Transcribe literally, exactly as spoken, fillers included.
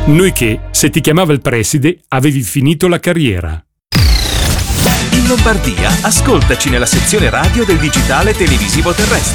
Noi che, se ti chiamava il preside, avevi finito la carriera. In Lombardia, ascoltaci nella sezione radio del digitale televisivo terrestre.